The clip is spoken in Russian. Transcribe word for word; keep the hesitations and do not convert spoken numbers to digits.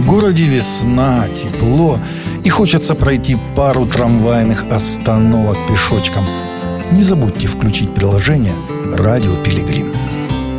городе весна, тепло, и хочется пройти пару трамвайных остановок пешочком. Не забудьте включить приложение «Радио Пилигрим».